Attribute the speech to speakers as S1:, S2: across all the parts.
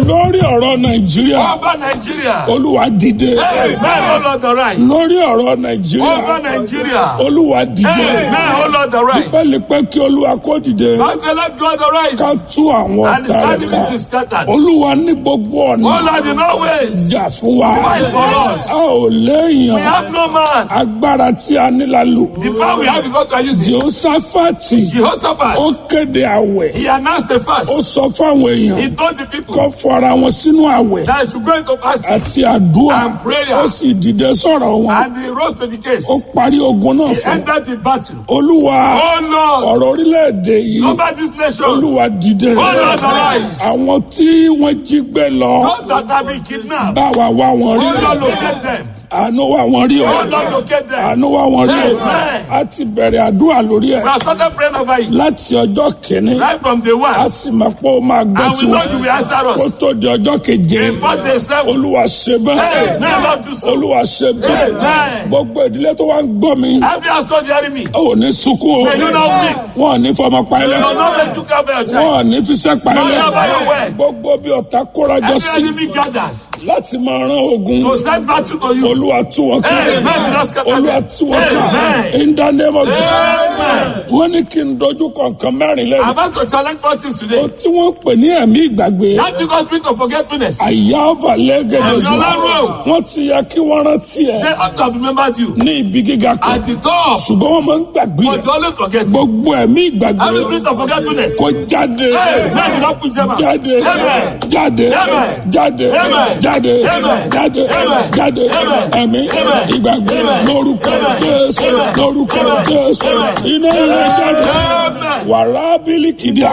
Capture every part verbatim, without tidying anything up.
S1: lórí ọ̀rọ̀ Nàìjíríà.
S2: Over Nigeria.
S1: Olúwa dìde.
S2: Amen, O Lord, arise.
S1: Lórí ọ̀rọ̀ Nàìjíríà.
S2: Over Nigeria.
S1: Olúwa dìde.
S2: Amen, O Lord, arise.
S1: Bẹ́ẹ̀ni pé kí Olúwa kó dìde.
S2: Lord, let God arise.
S1: Ká tú àwọn
S2: And his
S1: ọ̀tá rẹ̀
S2: enemy
S1: ká.
S2: is scattered.
S1: Olúwa ní gbogbo
S2: O
S1: ọ̀nà.
S2: Lord, in all ways.
S1: Jà fún wa.
S2: Fight for us.
S1: A ò
S2: We
S1: léèyàn.
S2: have no man.
S1: Agbára tí a ní la lò.
S2: The power we have because we are using.
S1: Jehoshaphati.
S2: Jehoshaphat.
S1: Ó kéde àwẹ̀.
S2: He announced the fast.
S1: Ó sọ fáwọn èèyàn.
S2: He told the people
S1: Kó fọra wọn sínú àwẹ̀.
S2: that should go into fasting.
S1: Àti àdúrà.
S2: And prayer.
S1: Ó sì dìde sọ̀rọ̀ wọn.
S2: And he rose to the case.
S1: Ó parí ogun náà
S2: He
S1: fún.
S2: entered the battle.
S1: Olúwa.
S2: Oh Lord,
S1: Ọ̀rọ̀ orílẹ̀-èdè yìí.
S2: over this nation.
S1: Olúwa dìde.
S2: Oh Lord, arise.
S1: Àwọn tí wọ́n jí gbé lọ.
S2: Those that have been kidnapped.
S1: Bá wa wá wọn
S2: Oh
S1: rí.
S2: Lord, locate them.
S1: Àánú wá wọn rí o.
S2: Oh Lord, locate them.
S1: Àánú wá wọn rí o.
S2: Amen.
S1: A ti bẹ̀rẹ̀ àdúrà lórí ẹ̀.
S2: We have started praying over it.
S1: Láti ọjọ́ kìíní.
S2: Right from day
S1: A
S2: one.
S1: sì mọ̀ pé ó máa gbọ́
S2: And we
S1: tiwọn.
S2: know you will answer
S1: Kó
S2: us.
S1: tó di ọjọ́ keje.
S2: Before day seven.
S1: Olúwa ṣe bẹ́ẹ̀.
S2: Amen, Lord, do so.
S1: Olúwa ṣe bẹ́ẹ̀.
S2: Amen.
S1: Gbogbo ìdílé tó wá ń gbọ́ mi.
S2: Every house told the enemy.
S1: Ó ní sunkún o.
S2: May you not weep.
S1: Wọ́n ò ní fọmọ pa
S2: You
S1: ilé.
S2: will not let you cover your child.
S1: Wọ́n ò ní fiṣẹ́ pa ilé.
S2: Not by your word.
S1: Gbogbo bí ọ̀tá kóra jọ
S2: Every
S1: sí
S2: enemy gathers
S1: láti máa rán ogun.
S2: to send battle to you.
S1: Olúwa tú wọn ká.
S2: Amen. Lord, scatter
S1: Olúwa
S2: them.
S1: tú wọn ká.
S2: Amen.
S1: In the name of Jesus.
S2: Amen.
S1: Wọ́n ní kí n dojú kọ nǹkan mẹ́rin lẹ́nu.
S2: I'm about to challenge four things today.
S1: Ohun tí wọ́n ń pè ní ẹ̀mí ìgbàgbé.
S2: That because spirit of forgetfulness.
S1: Àyà ọ̀bàlẹ́gẹ̀dẹ̀
S2: Ẹ̀mí
S1: sọ.
S2: Ọlọ́run.
S1: Wọ́n ti yẹ kí wọ́n rántí ẹ̀
S2: They ought to have remembered you.
S1: ní ibi gíga kan.
S2: At the top.
S1: Ṣùgbọ́n wọ́n máa ń gbàgbé
S2: But
S1: ẹ̀.
S2: you always forget.
S1: Gbogbo ẹ̀mí ìgbàgbé
S2: Every spirit of forgetfulness.
S1: kó jáde.
S2: Amen. You not put them out.
S1: Jáde.
S2: Amen.
S1: Jáde.
S2: Amen.
S1: Jáde.
S2: Amen.
S1: Jáde.
S2: Amen.
S1: Jáde.
S2: Amen.
S1: Jáde.
S2: Amen.
S1: Ẹ̀mí
S2: Amen.
S1: ìgbàgbé
S2: Amen.
S1: lórúkọ
S2: Amen.
S1: Jésù.
S2: Amen.
S1: Lórúkọ
S2: Amen.
S1: Jésù.
S2: Amen.
S1: Iná ilé jáde.
S2: Amen.
S1: Wàrà bílíkìdíà.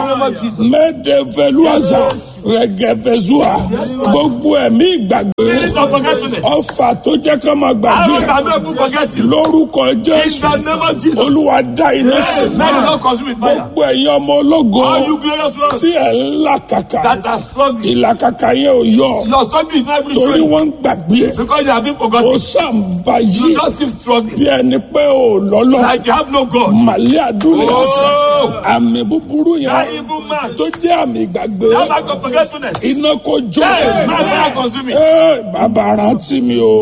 S1: Mẹ́dẹ̀ẹ́fẹ̀lúwàsà. Rẹ̀gẹ̀bẹ̀zúà. Gbogbo ẹ̀mí ìgbàgbé.
S2: Spirit of forgetfulness.
S1: Ọfà tó jẹ́ ká máa
S2: I
S1: gbàgbé.
S2: will not make forget you.
S1: Lórúkọ
S2: In
S1: Jésù.
S2: the name of Jesus.
S1: Olúwa dá iná sí.
S2: Amen. You not consume with fire.
S1: Gbogbo ẹ̀yin ọmọ ológo.
S2: All you glorious ones
S1: Tí ẹ̀ ń làkàkà.
S2: that are struggling.
S1: Ìlàkàkà yẹn ò yọ.
S2: Your struggle is not even
S1: Torí
S2: showing.
S1: wọ́n ń gbàgbé ẹ̀.
S2: Because you have been
S1: Ó
S2: forgotten.
S1: sàǹbà
S2: You
S1: yìí.
S2: just keep struggling.
S1: Bí ẹni pé ò lọ́lọ́.
S2: Like you have no God.
S1: Màlẹ́ àdúrà ọ̀sẹ̀.
S2: Oh.
S1: Àmì búburú
S2: That
S1: yẹn.
S2: evil man.
S1: Tó jẹ́ àmì ìgbàgbé.
S2: That mark of forgetfulness.
S1: Iná kó jó.
S2: Hey, man, fire consume it.
S1: Ẹ bàbá rántí mi o.